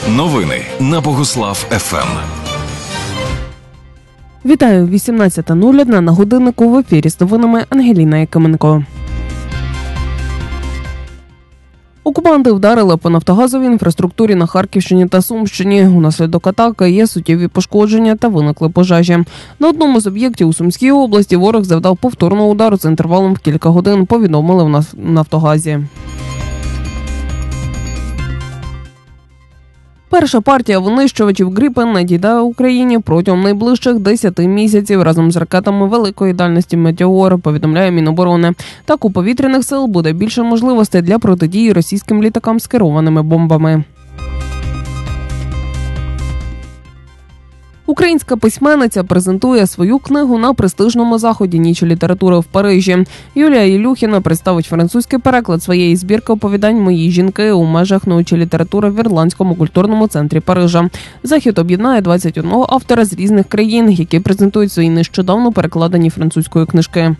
Новини на Богуслав ФМ. Вітаю, 18:01 на годиннику, в ефірі з новинами Ангеліна Якименко. Окупанти вдарили по нафтогазовій інфраструктурі на Харківщині та Сумщині. Унаслідок атаки є суттєві пошкодження та виникли пожежі. На одному з об'єктів у Сумській області ворог завдав повторного удару з інтервалом в кілька годин, повідомили в Нафтогазі. Перша партія винищувачів «Гріпен» надійде Україні протягом найближчих 10 місяців разом з ракетами великої дальності «Метеор», повідомляє Міноборони. Так, у повітряних сил буде більше можливостей для протидії російським літакам з керованими бомбами. Українська письменниця презентує свою книгу на престижному заході «Ніч літератури» в Парижі. Юлія Ілюхіна представить французький переклад своєї збірки оповідань «Мої жінки» у межах Ночі літератури в Ірландському культурному центрі Парижа. Захід об'єднає 21 автора з різних країн, які презентують свої нещодавно перекладені французькою книжки.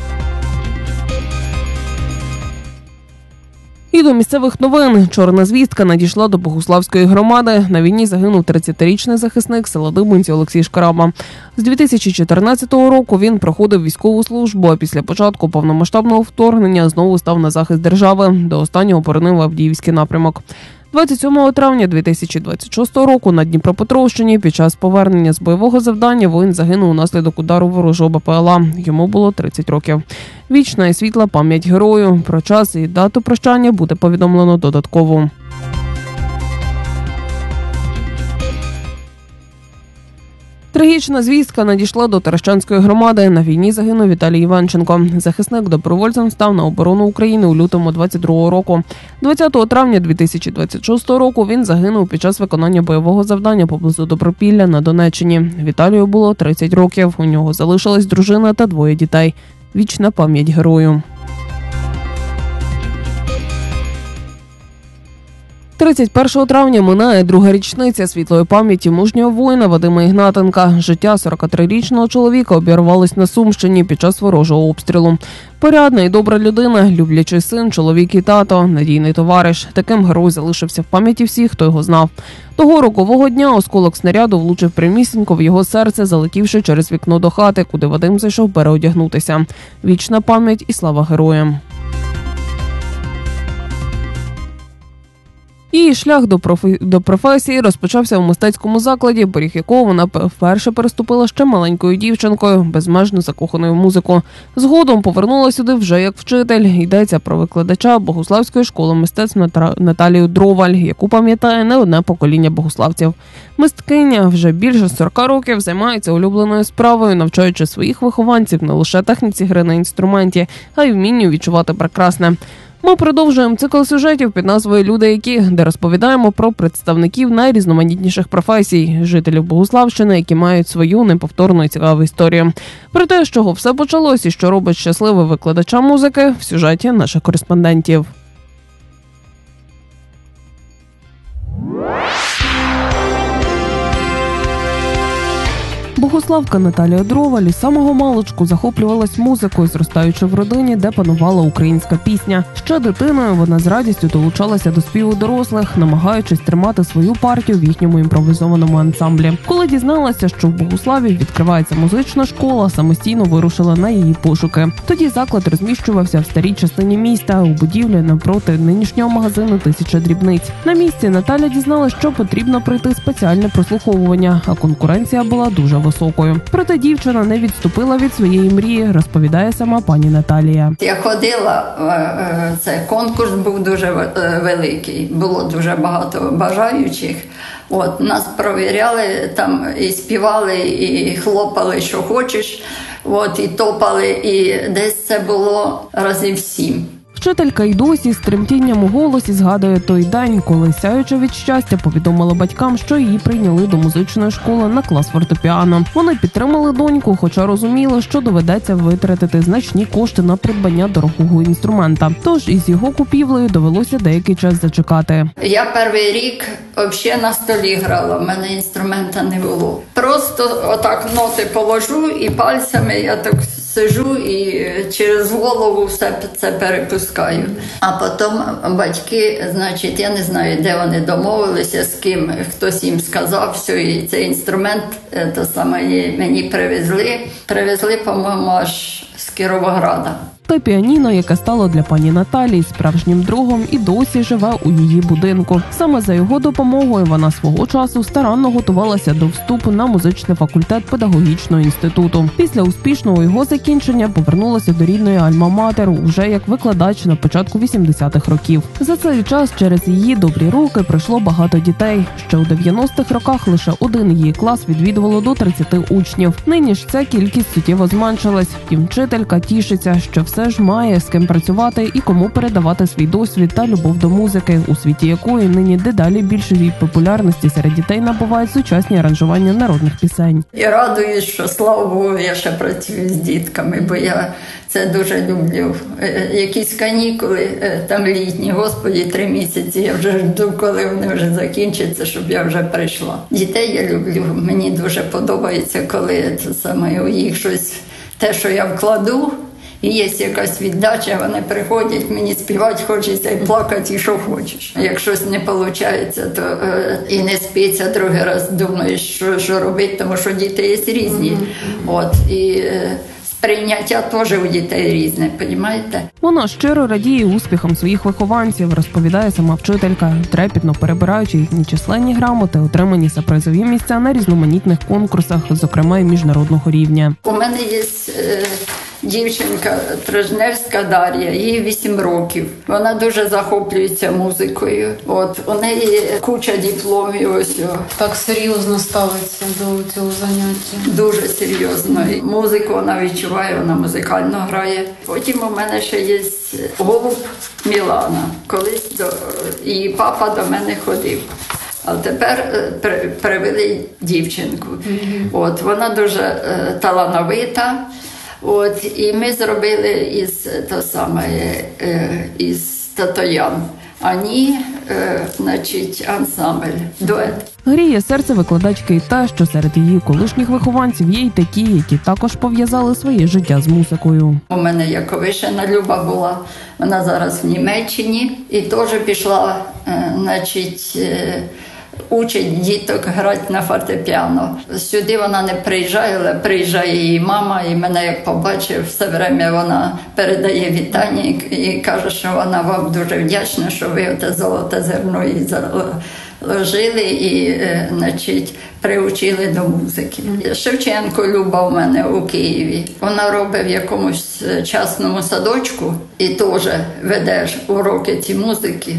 І до місцевих новин. Чорна звістка надійшла до Богуславської громади. На війні загинув 30-річний захисник села Дибинці Олексій Шкраба. З 2014 року він проходив військову службу, а після початку повномасштабного вторгнення знову став на захист держави. До останнього боронив Авдіївський напрямок. 27 травня 2026 року на Дніпропетровщині під час повернення з бойового завдання воїн загинув унаслідок удару ворожого БПЛА. Йому було 30 років. Вічна і світла пам'ять герою. Про час і дату прощання буде повідомлено додатково. Трагічна звістка надійшла до Таращанської громади. На війні загинув Віталій Іванченко. Захисник добровольцем став на оборону України у лютому 22 року. 20 травня 2026 року він загинув під час виконання бойового завдання поблизу Добропілля на Донеччині. Віталію було 30 років. У нього залишилась дружина та 2 дітей. Вічна пам'ять герою. 31 травня минає друга річниця світлої пам'яті мужнього воїна Вадима Ігнатенка. Життя 43-річного чоловіка обірвалось на Сумщині під час ворожого обстрілу. Порядна і добра людина, люблячий син, чоловік і тато, надійний товариш. Таким герой залишився в пам'яті всіх, хто його знав. Того рокового дня осколок снаряду влучив прямісінько в його серце, залетівши через вікно до хати, куди Вадим зайшов переодягнутися. Вічна пам'ять і слава героям. Її шлях до професії розпочався в мистецькому закладі, поріг якого вона вперше переступила ще маленькою дівчинкою, безмежно закоханою в музику. Згодом повернула сюди вже як вчитель. Йдеться про викладача Богуславської школи мистецтв Наталію Дроваль, яку пам'ятає не одне покоління богуславців. Мисткиня вже більше 40 років займається улюбленою справою, навчаючи своїх вихованців не лише техніці гри на інструменті, а й вмінню відчувати прекрасне. Ми продовжуємо цикл сюжетів під назвою «Люди, які», де розповідаємо про представників найрізноманітніших професій, жителів Богуславщини, які мають свою неповторну і цікаву історію. Про те, з чого все почалось і що робить щасливим викладача музики, в сюжеті наших кореспондентів. Богуславка Наталія Дроваль із самого маличку захоплювалась музикою, зростаючи в родині, де панувала українська пісня. Ще дитиною вона з радістю долучалася до співу дорослих, намагаючись тримати свою партію в їхньому імпровізованому ансамблі. Коли дізналася, що в Богуславі відкривається музична школа, самостійно вирушила на її пошуки. Тоді заклад розміщувався в старій частині міста, у будівлі навпроти нинішнього магазину «1000 дрібниць». На місці Наталя дізналася, що потрібно пройти спеціальне прослуховування, а конкуренція була дуже високою. Проте дівчина не відступила від своєї мрії, розповідає сама пані Наталія. Я ходила, цей конкурс був дуже великий, було дуже багато бажаючих. Нас провіряли, там і співали, і хлопали, що хочеш, і топали, і десь це було разів 7. Вчителька й досі з тремтінням у голосі згадує той день, коли, сяючи від щастя, повідомила батькам, що її прийняли до музичної школи на клас фортепіано. Вони підтримали доньку, хоча розуміли, що доведеться витратити значні кошти на придбання дорогого інструмента. Тож із його купівлею довелося деякий час зачекати. Я перший рік взагалі на столі грала, в мене інструмента не було. Просто отак ноти положу і пальцями я так сижу і через голову все це перепускаю. А потім батьки, значить, я не знаю, де вони домовилися, з ким, хтось їм сказав, що і цей інструмент мені привезли, по-моєму, аж з Кіровограда. Та піаніно, яке стало для пані Наталії справжнім другом, і досі живе у її будинку. Саме за його допомогою вона свого часу старанно готувалася до вступу на музичний факультет педагогічного інституту. Після успішного його закінчення повернулася до рідної альма-матер уже як викладач на початку 80-х років. За цей час через її добрі руки пройшло багато дітей. Ще у 90-х роках лише один її клас відвідувало до 30 учнів. Нині ж ця кількість суттєво зменшилась. Втім, вчителька тішиться, що все ж має з ким працювати і кому передавати свій досвід та любов до музики, у світі якої нині дедалі більшої популярності серед дітей набувають сучасні аранжування народних пісень. Я радуюсь, що, слава Богу, я ще працюю з дітками, бо я це дуже люблю. Якісь канікули, там літні, Господі, 3 місяці, я вже жду, коли вони вже закінчаться, щоб я вже прийшла. Дітей я люблю, мені дуже подобається, коли у їх щось, те, що я вкладу, і є якась віддача, вони приходять, мені співати хочеться і плакати, і що хочеш. Як щось не виходить, то і не спиться, другий раз думаєш, що робити, тому що діти є різні. І сприйняття теж у дітей різне, розумієте? Вона щиро радіє успіхам своїх вихованців, розповідає сама вчителька, трепетно перебираючи їхні численні грамоти, отримані за призові місця на різноманітних конкурсах, зокрема і міжнародного рівня. У мене є дівчинка Трижневська Дар'я, їй 8 років. Вона дуже захоплюється музикою. У неї куча дипломів. Так серйозно ставиться до цього заняття? Дуже серйозно. Музику вона відчуває, вона музикально грає. Потім у мене ще є голуб Мілана. Колись її папа до мене ходив. А тепер привели дівчинку. Вона дуже талановита. І ми зробили із татоян. Ансамбль, дует. Гріє серце викладачки й те, що серед її колишніх вихованців є й такі, які також пов'язали своє життя з музикою. У мене Яковишина Люба була, вона зараз в Німеччині і теж пішла, учить діток грати на фортепіано. Сюди вона не приїжджає, але приїжджає її мама, і мене як побачив, все время вона передає вітання і каже, що вона вам дуже вдячна, що ви те золоте зерно їй заложили і, приучили до музики. Шевченко Люба у мене у Києві. Вона робить в якомусь частному садочку і теж веде уроки ці музики.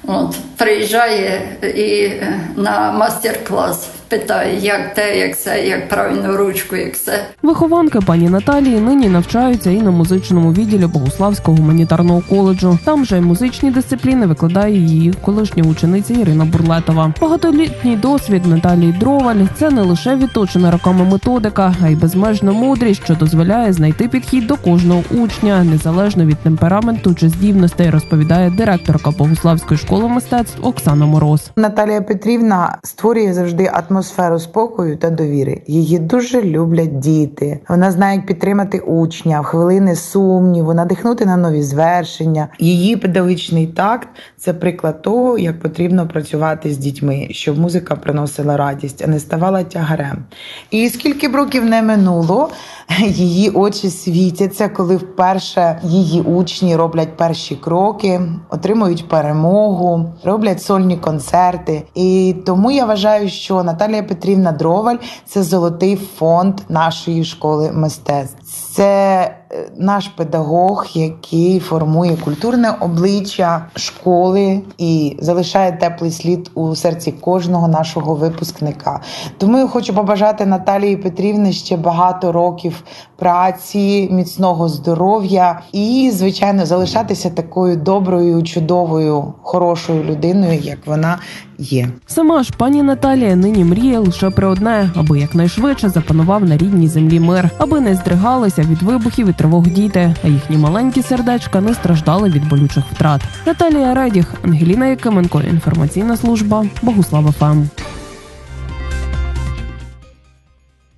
Приїжджає і на мастер-клас питає, як те, як все, як правильно ручку, як все. Вихованки пані Наталії нині навчаються і на музичному відділі Богуславського гуманітарного коледжу. Там же й музичні дисципліни викладає її колишня учениця Ірина Бурлетова. Багатолітній досвід Наталії Дроваль – це не лише відточена роками методика, а й безмежна мудрість, що дозволяє знайти підхід до кожного учня, незалежно від темпераменту чи здібностей, розповідає директорка Богуславської школи мистецтв Оксана Мороз. Наталія Петрівна створює завжди атмосферу спокою та довіри. Її дуже люблять діти. Вона знає, як підтримати учня в хвилини сумніву, надихнути на нові звершення. Її педагогічний такт – це приклад того, як потрібно працювати з дітьми, щоб музика приносила радість, а не ставала тягарем. І скільки б років не минуло, її очі світяться, коли вперше її учні роблять перші кроки, отримують перемогу, роблять сольні концерти. І тому я вважаю, що Наталія Петрівна Дроваль – це золотий фонд нашої школи мистецтв. Це наш педагог, який формує культурне обличчя школи і залишає теплий слід у серці кожного нашого випускника. Тому я хочу побажати Наталії Петрівні ще багато років праці, міцного здоров'я і, звичайно, залишатися такою доброю, чудовою, хорошою людиною, як вона є. Сама ж пані Наталія нині мріє лише про одне, аби якнайшвидше запанував на рідній землі мир, аби не здригалися від вибухів і тривог діти, а їхні маленькі сердечка не страждали від болючих втрат. Наталія Редіх, Ангеліна Якименко, інформаційна служба Богуслав ФМ.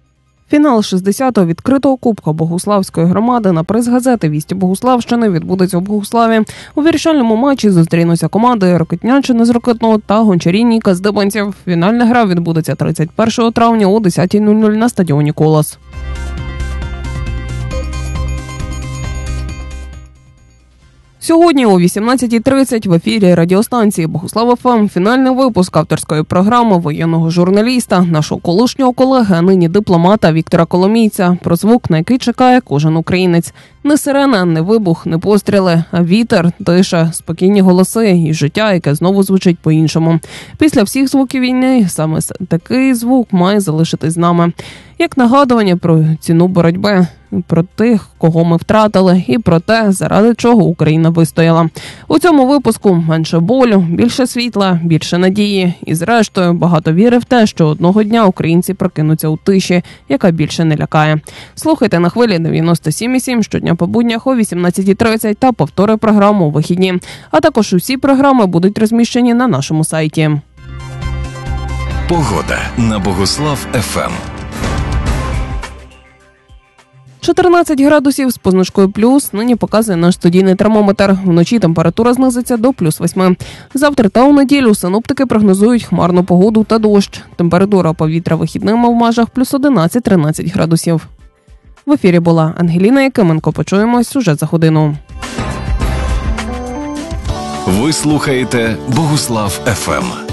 Фінал 60-го відкритого Кубка Богуславської громади на приз газети «Вісті Богуславщини» відбудеться у Богуславі. У вирішальному матчі зустрінуться команди Рокитнянщини з Рокитного та Гончарі Ніка з Дибанців. Фінальна гра відбудеться 31 травня о 10:00 на стадіоні «Колос». Сьогодні о 18:30 в ефірі радіостанції Богуслав ФМ фінальний випуск авторської програми воєнного журналіста, нашого колишнього колеги, а нині дипломата Віктора Коломійця, про звук, на який чекає кожен українець. Не сирена, не вибух, не постріли, а вітер, тиша, спокійні голоси і життя, яке знову звучить по-іншому. Після всіх звуків війни саме такий звук має залишитись з нами. Як нагадування про ціну боротьби, про тих, кого ми втратили, і про те, заради чого Україна вистояла. У цьому випуску менше болю, більше світла, більше надії. І зрештою, багато віри в те, що одного дня українці прокинуться у тиші, яка більше не лякає. Слухайте на хвилі 97,7 щодня по буднях о 18:30 та повтори програму у вихідні. А також усі програми будуть розміщені на нашому сайті. Погода на Богуслав ФМ. 14 градусів з позначкою плюс нині показує наш студійний термометр. Вночі температура знизиться до +8. Завтра та у неділю синоптики прогнозують хмарну погоду та дощ. Температура повітря вихідними в межах +11-13 градусів. В ефірі була Ангеліна Якименко. Почуємось уже за годину. Ви слухаєте Богуслав ФМ.